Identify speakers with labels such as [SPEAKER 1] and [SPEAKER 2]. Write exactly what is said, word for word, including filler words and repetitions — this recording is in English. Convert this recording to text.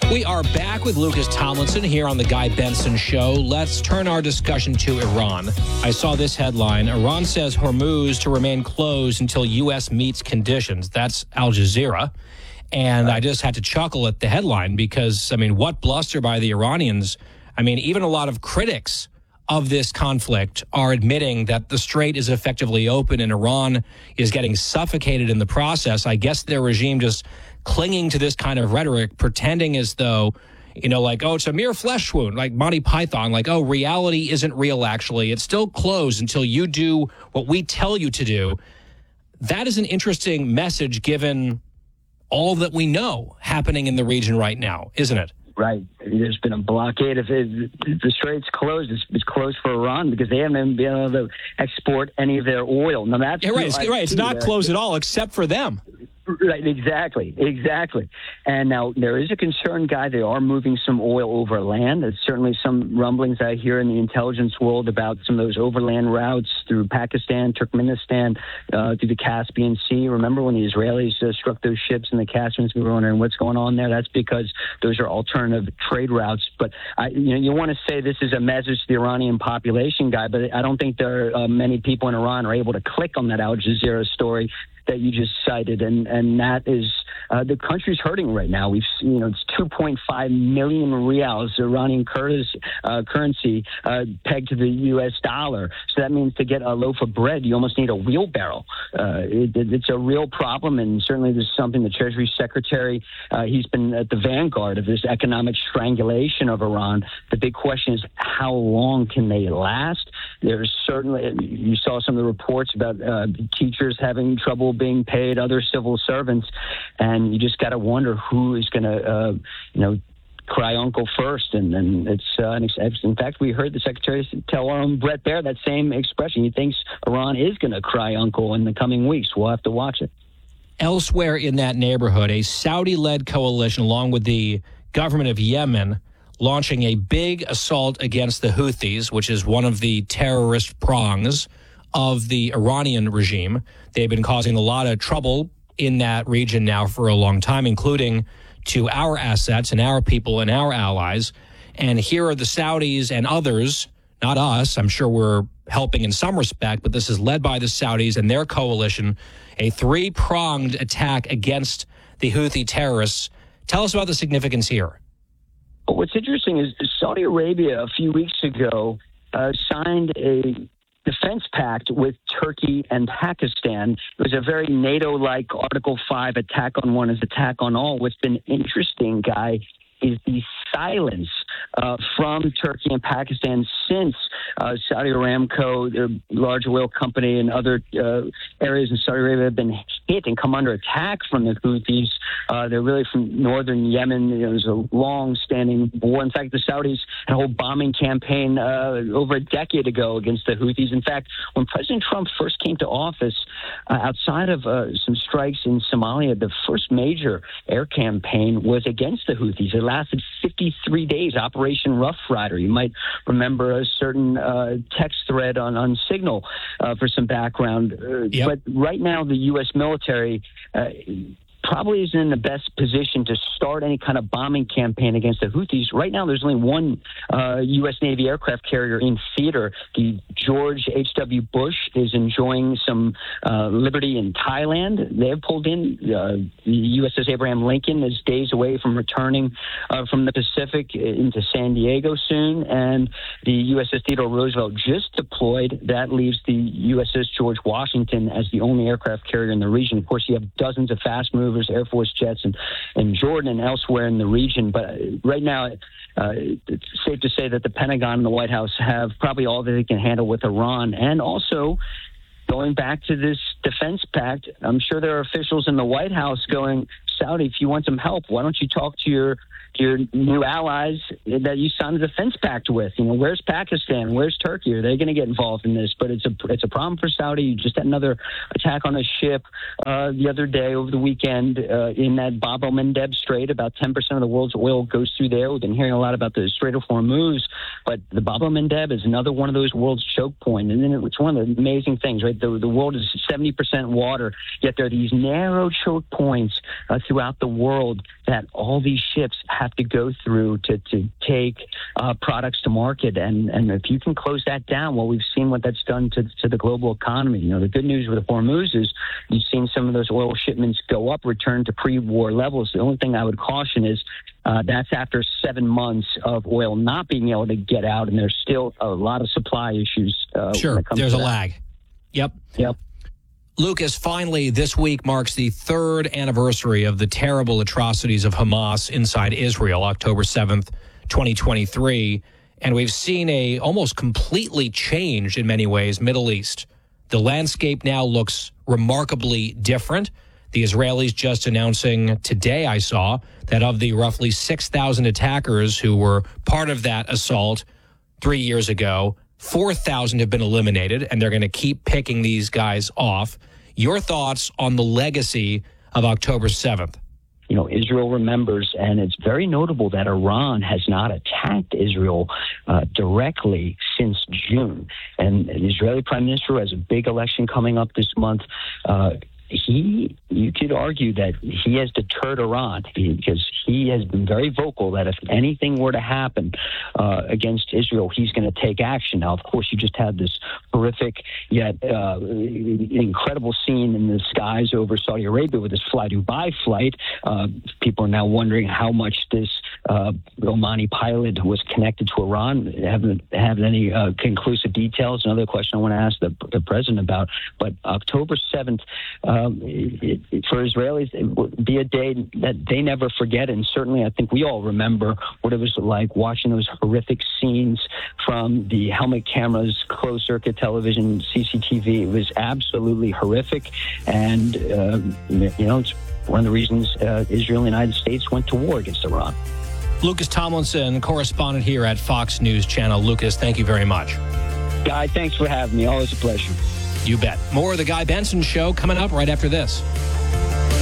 [SPEAKER 1] We are back with Lucas Tomlinson here on the Guy Benson Show. Let's turn our discussion to Iran. I saw this headline. Iran says Hormuz to remain closed until U S meets conditions. That's Al Jazeera. And I just had to chuckle at the headline because, I mean, what bluster by the Iranians. I mean, even a lot of critics of this conflict are admitting that the strait is effectively open and Iran is getting suffocated in the process. I guess their regime just clinging to this kind of rhetoric, pretending as though, you know, like, oh, it's a mere flesh wound, like Monty Python, like, oh, reality isn't real, actually. It's still closed until you do what we tell you to do. That is an interesting message given all that we know happening in the region right now, isn't it?
[SPEAKER 2] Right. There's been a blockade. If it, the strait's closed, it's, it's closed for Iran because they haven't been able to export any of their oil. Now, that's
[SPEAKER 1] yeah, right. It's, right. It's not closed at all except for them.
[SPEAKER 2] Right, exactly, exactly. And now there is a concern, Guy. They are moving some oil over land. There's certainly some rumblings I hear in the intelligence world about some of those overland routes through Pakistan, Turkmenistan, uh, through the Caspian Sea. Remember when the Israelis uh, struck those ships in the Caspian Sea? We were wondering what's going on there. That's because those are alternative trade routes. But I, you know, you want to say this is a message to the Iranian population, Guy, but I don't think there are uh, many people in Iran are able to click on that Al Jazeera story that you just cited, and and that is uh, the country's hurting right now. We've seen, you know, it's two point five million rials, Iranian currency, uh, currency uh, pegged to the U S dollar. So that means to get a loaf of bread, you almost need a wheelbarrow. Uh, it, it's a real problem, and certainly this is something the Treasury Secretary, uh, he's been at the vanguard of this economic strangulation of Iran. The big question is how long can they last? There's certainly, you saw some of the reports about uh, teachers having trouble being paid, other civil servants, and you just got to wonder who is going to, uh, you know, cry uncle first. And, and it's, uh, an ex- in fact, we heard the secretary tell um, Brett Baer that same expression. He thinks Iran is going to cry uncle in the coming weeks. We'll have to watch it.
[SPEAKER 1] Elsewhere in that neighborhood, a Saudi-led coalition, along with the government of Yemen, launching a big assault against the Houthis, which is one of the terrorist prongs of the Iranian regime. They've been causing a lot of trouble in that region now for a long time, including to our assets and our people and our allies. And here are the Saudis and others, not us. I'm sure we're helping in some respect, but this is led by the Saudis and their coalition, a three-pronged attack against the Houthi terrorists. Tell us about the significance here.
[SPEAKER 2] What's interesting is Saudi Arabia a few weeks ago uh, signed a defense pact with Turkey and Pakistan. It was a very NATO-like Article five attack on one is attack on all. What's been interesting, Guy, is the silence uh, from Turkey and Pakistan since uh, Saudi Aramco, their large oil company, and other uh, areas in Saudi Arabia have been hit and come under attack from the Houthis. Uh, they're really from northern Yemen. You know, there's a long-standing war. In fact, the Saudis had a whole bombing campaign uh, over a decade ago against the Houthis. In fact, when President Trump first came to office, uh, outside of uh, some strikes in Somalia, the first major air campaign was against the Houthis. It lasted fifty-three days, Operation Rough Rider. You might remember a certain uh, text thread on, on Signal uh, for some background. Uh,
[SPEAKER 1] yep.
[SPEAKER 2] But right now, the U S military uh, probably isn't in the best position to start any kind of bombing campaign against the Houthis. Right now, there's only one uh, U S Navy aircraft carrier in theater. The George H W. Bush is enjoying some uh, liberty in Thailand. They've pulled in. Uh, the U S S Abraham Lincoln is days away from returning uh, from the Pacific into San Diego soon. And the U S S Theodore Roosevelt just deployed. That leaves the U S S George Washington as the only aircraft carrier in the region. Of course, you have dozens of fast movers, Air Force jets, and, and Jordan and elsewhere in the region. But right now, uh, it's safe to say that the Pentagon and the White House have probably all that they can handle with Iran. And also, going back to this defense pact, I'm sure there are officials in the White House going, Saudi, if you want some help, why don't you talk to your your new allies that you signed a defense pact with? You know, where's Pakistan? Where's Turkey? Are they going to get involved in this? But it's a it's a problem for Saudi. You just had another attack on a ship uh, the other day over the weekend uh, in that Bab el-Mandeb Strait. About ten percent of the world's oil goes through there. We've been hearing a lot about the Strait of Hormuz, but the Bab el-Mandeb is another one of those world's choke point. And then it's one of the amazing things, right? The, the world is seventy percent water, yet there are these narrow choke points uh, throughout the world that all these ships have to go through to, to take uh, products to market. And, and if you can close that down, well, we've seen what that's done to, to the global economy. You know, the good news with the Hormuz is you've seen some of those oil shipments go up, return to pre-war levels. The only thing I would caution is uh, that's after seven months of oil not being able to get out, and there's still a lot of supply issues. Uh,
[SPEAKER 1] sure,
[SPEAKER 2] when it comes
[SPEAKER 1] there's
[SPEAKER 2] to
[SPEAKER 1] a
[SPEAKER 2] that.
[SPEAKER 1] lag. Yep.
[SPEAKER 2] Yep.
[SPEAKER 1] Lucas, finally, this week marks the third anniversary of the terrible atrocities of Hamas inside Israel, October seventh, twenty twenty-three. And we've seen a almost completely changed, in many ways, Middle East. The landscape now looks remarkably different. The Israelis just announcing today, I saw, that of the roughly six thousand attackers who were part of that assault three years ago, four thousand have been eliminated, and they're going to keep picking these guys off. Your thoughts on the legacy of October seventh?
[SPEAKER 2] You know, Israel remembers, and it's very notable that Iran has not attacked Israel uh, directly since June. And the Israeli prime minister has a big election coming up this month. Uh, he, you could argue that he has deterred Iran because he has been very vocal that if anything were to happen uh, against Israel, he's going to take action. Now, of course, you just had this horrific yet uh, incredible scene in the skies over Saudi Arabia with this Fly Dubai flight. Uh, people are now wondering how much this uh, Omani pilot was connected to Iran. Haven't have any uh, conclusive details. Another question I want to ask the, the president about. But October seventh, um, it, it, for Israelis, it would be a day that they never forget. And certainly, I think we all remember what it was like watching those horrific scenes from the helmet cameras, closed circuit television, C C T V. It was absolutely horrific. And, uh, you know, it's one of the reasons uh, Israel and the United States went to war against Iran.
[SPEAKER 1] Lucas Tomlinson, correspondent here at Fox News Channel. Lucas, thank you very much.
[SPEAKER 2] Guy, thanks for having me. Always a pleasure.
[SPEAKER 1] You bet. More of the Guy Benson Show coming up right after this.